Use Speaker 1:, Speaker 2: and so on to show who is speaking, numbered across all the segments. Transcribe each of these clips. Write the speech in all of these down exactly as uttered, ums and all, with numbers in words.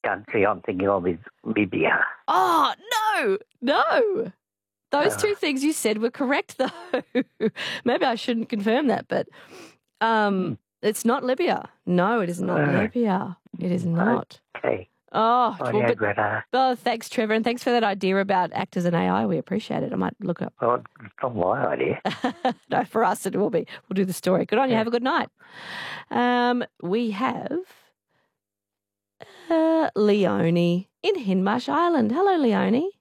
Speaker 1: country I'm thinking of is Libya.
Speaker 2: Oh, no, no. Those
Speaker 1: Uh.
Speaker 2: two things you said were correct, though. Maybe I shouldn't confirm that, but um, it's not Libya. No, it is not
Speaker 1: Uh.
Speaker 2: Libya. It is not.
Speaker 1: Okay.
Speaker 2: Oh,
Speaker 1: Oh,
Speaker 2: well,
Speaker 1: yeah,
Speaker 2: but,
Speaker 1: Greta.
Speaker 2: oh, thanks, Trevor, and thanks for that idea about actors and A I. We appreciate it. I might look up.
Speaker 1: Well, it's not my idea.
Speaker 2: No, for us it will be. We'll do the story. Good on you.
Speaker 1: Yeah.
Speaker 2: Have a good night. Um, we have uh, Leonie in Hindmarsh Island. Hello, Leonie.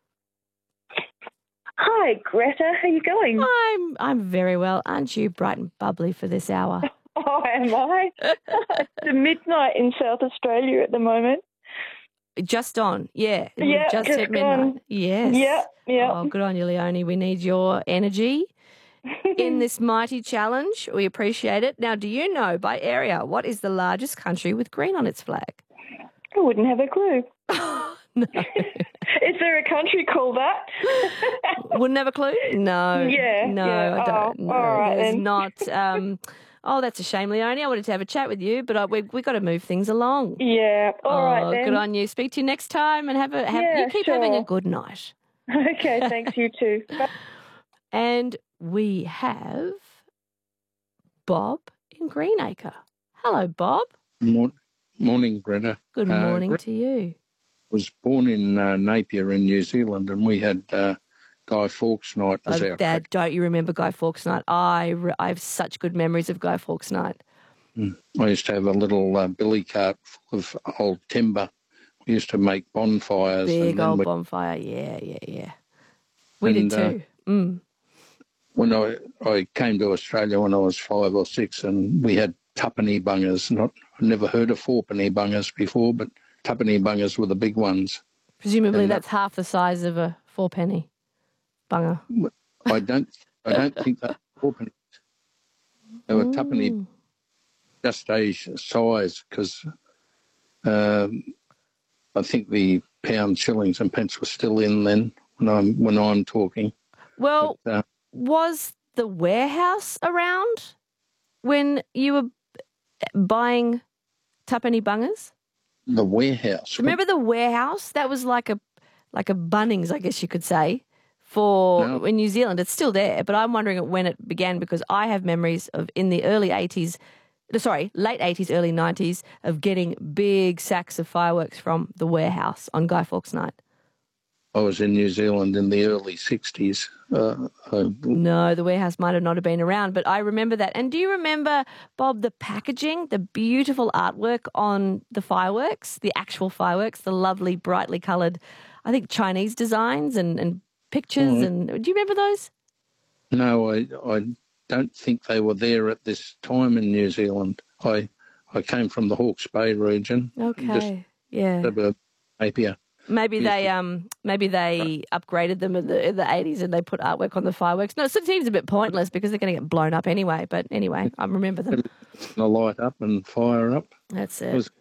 Speaker 3: Hi, Greta. How are you going?
Speaker 2: I'm I'm very well. Aren't you bright and bubbly for this hour?
Speaker 3: Oh, am I? It's the midnight in South Australia at the moment.
Speaker 2: Just on, yeah. We've
Speaker 3: Yeah,
Speaker 2: just,
Speaker 3: just
Speaker 2: hit midnight.
Speaker 3: gone.
Speaker 2: Yes.
Speaker 3: Yeah, yeah.
Speaker 2: Oh, good on you, Leonie. We need your energy in this mighty challenge. We appreciate it. Now, do you know by area what is the largest country with green on its flag?
Speaker 3: I wouldn't have a clue.
Speaker 2: No.
Speaker 3: Is there a country called that?
Speaker 2: Wouldn't have a clue? No.
Speaker 3: Yeah,
Speaker 2: No,
Speaker 3: yeah.
Speaker 2: I don't.
Speaker 3: Oh,
Speaker 2: no,
Speaker 3: all right
Speaker 2: there's
Speaker 3: then.
Speaker 2: not. Um, oh, that's a shame, Leonie. I wanted to have a chat with you, but I, we we got to move things along.
Speaker 3: Yeah. All
Speaker 2: oh,
Speaker 3: right then.
Speaker 2: Good on you. Speak to you next time, and have a have.
Speaker 3: Yeah,
Speaker 2: you keep
Speaker 3: sure.
Speaker 2: having a good night.
Speaker 3: Okay. Thanks. You too. Bye.
Speaker 2: And we have Bob in Greenacre. Hello, Bob.
Speaker 4: Mor- morning, Greta.
Speaker 2: Good
Speaker 4: Uh,
Speaker 2: morning
Speaker 4: Greta
Speaker 2: to you.
Speaker 4: was born in uh, Napier in New Zealand, and we had uh, Guy Fawkes Night as
Speaker 2: Oh,
Speaker 4: our
Speaker 2: Dad,
Speaker 4: crack.
Speaker 2: don't you remember Guy Fawkes Night? I, re- I have such good memories of Guy Fawkes Night.
Speaker 4: Mm. I used to have a little uh, billy cart full of old timber. We used to make bonfires.
Speaker 2: Big
Speaker 4: and then
Speaker 2: old
Speaker 4: we,
Speaker 2: bonfire. Yeah, yeah, yeah. We
Speaker 4: And,
Speaker 2: did too. Mm.
Speaker 4: when I, I came to Australia when I was five or six, and we had tuppenny bungers. Not, I'd never heard of fourpenny bungers before, but tuppenny bungers were the big ones.
Speaker 2: Presumably
Speaker 4: And, uh,
Speaker 2: that's half the size of a four penny bunger.
Speaker 4: I don't, I don't think that fourpenny. They were tuppenny,
Speaker 2: Mm.
Speaker 4: just age size, because um, I think the pound, shillings, and pence were still in then when I'm when I'm talking.
Speaker 2: Well,
Speaker 4: But, uh,
Speaker 2: was the warehouse around when you were buying tuppenny bungers?
Speaker 4: the warehouse.
Speaker 2: Remember the warehouse? That was like a like a Bunnings, I guess you could say, for
Speaker 4: No.
Speaker 2: in New Zealand. It's still there, but I'm wondering when it began because I have memories of in the early eighties, sorry, late eighties, early nineties of getting big sacks of fireworks from the warehouse on Guy Fawkes Night.
Speaker 4: I was in New Zealand in the early sixties. Uh, I,
Speaker 2: No, the warehouse might have not have been around, but I remember that. And do you remember, Bob, the packaging, the beautiful artwork on the fireworks, the actual fireworks, the lovely, brightly coloured, I think, Chinese designs and, and pictures?
Speaker 4: Mm.
Speaker 2: And do you remember those?
Speaker 4: no, I, I don't think they were there at this time in New Zealand. I I came from the Hawke's Bay region, just
Speaker 2: Okay, yeah.
Speaker 4: suburb of Napier.
Speaker 2: Maybe
Speaker 4: Yes.
Speaker 2: they um maybe they upgraded them in the in the eighties and they put artwork on the fireworks. No, it seems a bit pointless because they're going to get blown up anyway. But anyway, I remember them.
Speaker 4: It's going to light up and fire up.
Speaker 2: That's
Speaker 4: It
Speaker 2: it.
Speaker 4: was,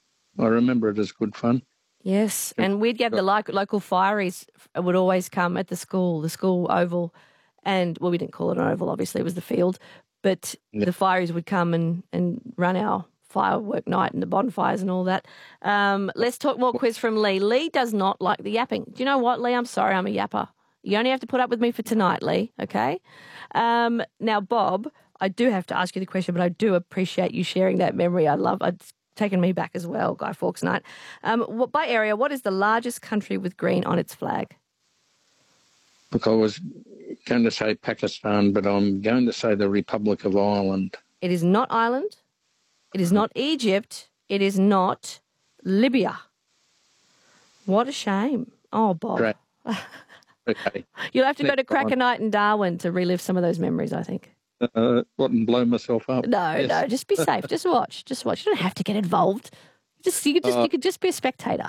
Speaker 4: I remember it as good fun.
Speaker 2: Yes, and we'd get the lo- local fireys would always come at the school, the school oval, and well, we didn't call it an oval, obviously it was the field, but
Speaker 4: Yeah.
Speaker 2: the fireys would come and, and run our firework night and the bonfires and all that. Um, let's talk more quiz from Lee. Lee does not like the yapping. Do you know what, Lee? I'm sorry, I'm a yapper. You only have to put up with me for tonight, Lee, okay? Um, now, Bob, I do have to ask you the question, but I do appreciate you sharing that memory. I love it's taken me back as well, Guy Fawkes Night. Um, what, by area, what is the largest country with green on its flag?
Speaker 4: Look, I was going to say Pakistan, but I'm going to say the Republic of Ireland.
Speaker 2: It is not Ireland. It is not Egypt. It is not Libya. What a shame. Oh, Bob.
Speaker 4: Great. Okay.
Speaker 2: You'll have to go to
Speaker 4: Next time.
Speaker 2: Cracker Night in Darwin to relive some of those memories, I think.
Speaker 4: Uh, what, and blow myself up?
Speaker 2: No,
Speaker 4: Yes.
Speaker 2: no, just be safe. Just watch. Just watch. You don't have to get involved. Just you could just
Speaker 4: Uh,
Speaker 2: you could just be a spectator.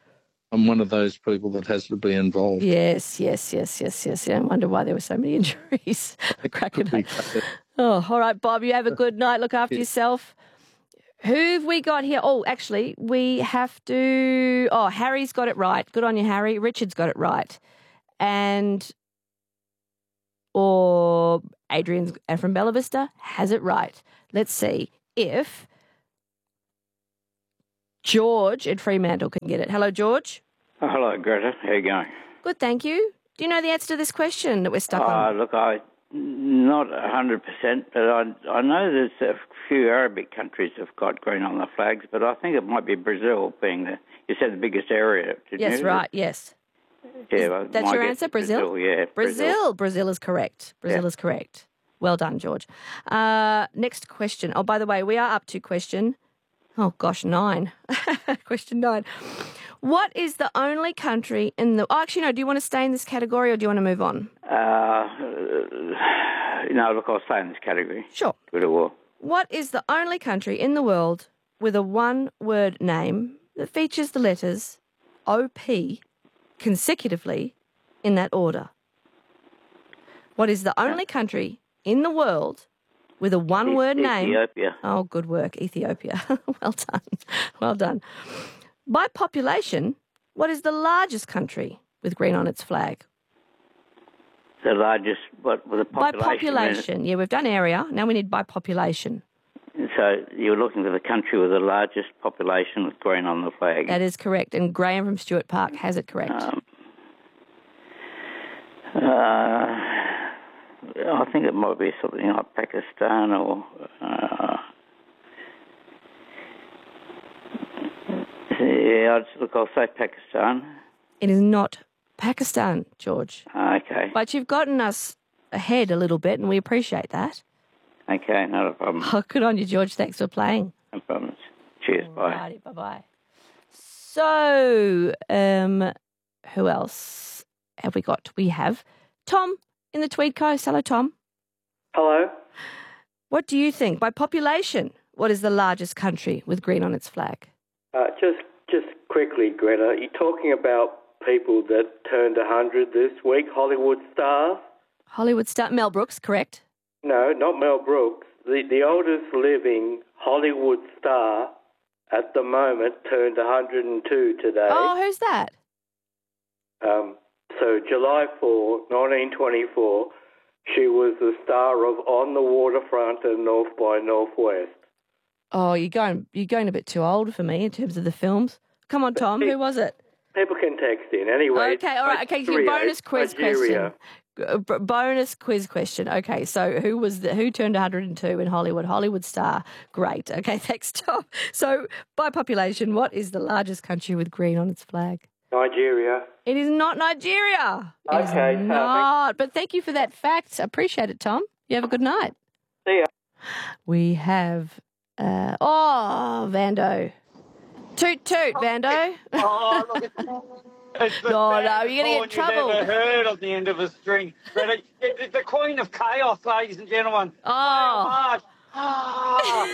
Speaker 4: I'm one of those people that has to be involved.
Speaker 2: Yes, yes, yes, yes, yes. Yeah, I wonder why there were so many injuries. Cracker
Speaker 4: Could be
Speaker 2: Night.
Speaker 4: cracker.
Speaker 2: Oh, all right, Bob. You have a good night. Look after
Speaker 4: Yeah.
Speaker 2: yourself. Who've we got here? Oh, actually, we have to. Oh, Harry's got it right. Good on you, Harry. Richard's got it right, and or Adrian's from Bella Vista has it right. Let's see if George in Fremantle can get it. Hello, George.
Speaker 5: Oh, hello, Greta. How you going?
Speaker 2: Good, thank you. Do you know the answer to this question that we're stuck
Speaker 5: Uh,
Speaker 2: on?
Speaker 5: look, I not a hundred percent, but I I know there's a few Arabic countries have got green on the flags, but I think it might be Brazil being the you said the biggest area. Didn't
Speaker 2: Yes,
Speaker 5: you?
Speaker 2: right, yes.
Speaker 5: Yeah, well,
Speaker 2: That's
Speaker 5: my
Speaker 2: your
Speaker 5: guess
Speaker 2: answer,
Speaker 5: is
Speaker 2: Brazil?
Speaker 5: yeah,
Speaker 2: Brazil. Brazil is correct. Brazil
Speaker 5: Yeah.
Speaker 2: is correct. Well done, George. Uh, next question. Oh, by the way, we are up to question, oh gosh, nine. Question nine. What is the only country in the... Oh, actually, no, do you want to stay in this category or do you want to move on?
Speaker 5: Uh, no, look, I'll stay in this category.
Speaker 2: Sure.
Speaker 5: Good or war.
Speaker 2: What is the only country in the world with a one-word name that features the letters O P consecutively in that order? What is the only country in the world with a one-word name?
Speaker 5: Ethiopia.
Speaker 2: Oh, good work, Ethiopia. Well done. Well done. By population, what is the largest country with green on its flag?
Speaker 5: The largest, what, with a population?
Speaker 2: By population. Yeah, we've done area. Now we need by population.
Speaker 5: So you're looking for the country with the largest population with green on the flag.
Speaker 2: That is correct. And Graham from Stuart Park has it correct.
Speaker 5: Um, uh, I think it might be something like Pakistan or... Uh, yeah, I'd, look, I'll say Pakistan.
Speaker 2: It is not Pakistan, George.
Speaker 5: Okay.
Speaker 2: But you've gotten us ahead a little bit, and we appreciate that.
Speaker 5: Okay, not a problem.
Speaker 2: Oh, good on you, George. Thanks for playing.
Speaker 5: No problems. Cheers, bye.
Speaker 2: Alrighty, bye-bye. So, um, who else have we got? We have Tom in the Tweed Coast. Hello, Tom.
Speaker 6: Hello.
Speaker 2: What do you think? By population, what is the largest country with green on its flag?
Speaker 6: Uh, just just quickly, Greta, you're talking about people that turned one hundred this week, Hollywood stars?
Speaker 2: Hollywood star Mel Brooks, correct?
Speaker 6: No, not Mel Brooks. The, the oldest living Hollywood star at the moment turned one hundred two today.
Speaker 2: Oh, who's that?
Speaker 6: Um, so July fourth, nineteen twenty-four, she was the star of On the Waterfront and North by Northwest.
Speaker 2: Oh, you're going you're going a bit too old for me in terms of the films. Come on, Tom. Who was it?
Speaker 6: People can text in anyway.
Speaker 2: Okay, all right. Okay, your bonus quiz
Speaker 6: Nigeria.
Speaker 2: question. B- bonus quiz question. Okay, so who was the, who turned one hundred two in Hollywood? Hollywood star. Great. Okay, thanks, Tom. So, by population, what is the largest country with green on its flag?
Speaker 6: Nigeria.
Speaker 2: It is not Nigeria. It is
Speaker 6: Okay,
Speaker 2: not. But thank you for that fact. Appreciate it, Tom. You have a good night.
Speaker 6: See ya.
Speaker 2: We have. Uh, oh, Vando. Toot toot, Vando.
Speaker 7: Oh, look, it's, it's the
Speaker 2: Oh, no,
Speaker 7: best
Speaker 2: you're gonna get in
Speaker 7: horn
Speaker 2: trouble.
Speaker 7: You've ever heard on the end of a string. But it, it, it's the Queen of Chaos, ladies and gentlemen.
Speaker 2: Oh.
Speaker 7: March. Ah,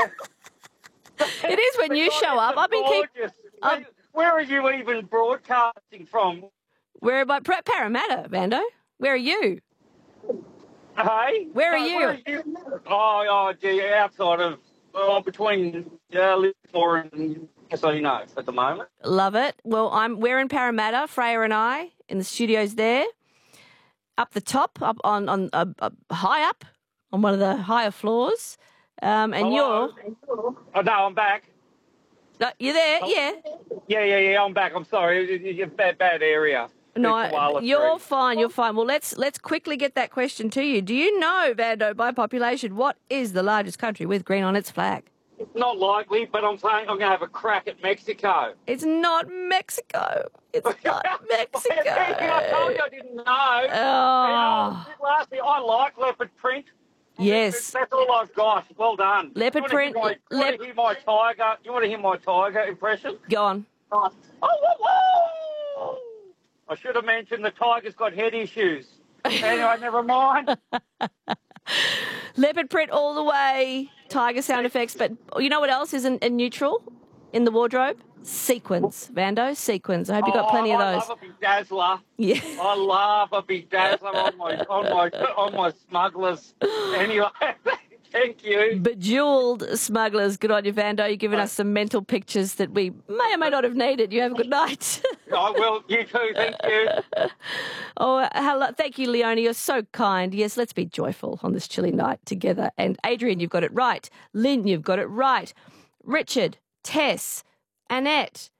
Speaker 2: It is when you show up. I've been keep.
Speaker 7: gorgeous.
Speaker 2: I've-
Speaker 7: Where are you even broadcasting from?
Speaker 2: We're by Par- Parramatta, Vando. Where are you?
Speaker 7: Hey?
Speaker 2: Where are
Speaker 7: Uh,
Speaker 2: you?
Speaker 7: Where are you? Oh, oh, gee, outside of, oh, between uh, Lismore and Casino at the moment.
Speaker 2: Love it. Well, I'm. We're in Parramatta, Freya and I, in the studios there. Up the top, up on on uh, uh, high up on one of the higher floors. Um, and
Speaker 7: Hello?
Speaker 2: you're.
Speaker 7: Oh, no, I'm back.
Speaker 2: No, you're there, yeah.
Speaker 7: Yeah, yeah, yeah, I'm back. I'm sorry. It- it- It's a bad, bad area.
Speaker 2: No,
Speaker 7: It's Koala
Speaker 2: you're
Speaker 7: Street.
Speaker 2: fine. You're fine. Well, let's let's quickly get that question to you. Do you know, Vando, by population, what is the largest country with green on its flag?
Speaker 7: Not likely, but I'm saying I'm going to have a crack at Mexico.
Speaker 2: It's not Mexico. It's not
Speaker 7: I
Speaker 2: Mexico.
Speaker 7: told you I didn't know.
Speaker 2: Oh.
Speaker 7: And, uh, lastly, I like leopard print.
Speaker 2: Yes.
Speaker 7: That's all I've got. Well done.
Speaker 2: Leopard
Speaker 7: you wanna
Speaker 2: print,
Speaker 7: Hear my, you want
Speaker 2: lep-
Speaker 7: to hear my tiger? You want to hear my tiger impression?
Speaker 2: Go on.
Speaker 7: Oh, whoa, whoa. I should have mentioned the tiger's got head issues. Anyway, never mind.
Speaker 2: Leopard print all the way. Tiger sound effects. But you know what else isn't a neutral in the wardrobe? Sequins, Vando. Sequins. I hope you got plenty of
Speaker 7: Oh, I
Speaker 2: those.
Speaker 7: love a big dazzler.
Speaker 2: Yeah.
Speaker 7: I love a big dazzler on my on my on my smugglers. Anyway, thank you.
Speaker 2: Bejeweled smugglers. Good on you, Vando. You're giving us some mental pictures that we may or may not have needed. You have a good night.
Speaker 7: I will. You too. Thank you.
Speaker 2: Oh, hello. Thank you, Leonie. You're so kind. Yes, let's be joyful on this chilly night together. And Adrian, you've got it right. Lynn, you've got it right. Richard, Tess, Annette,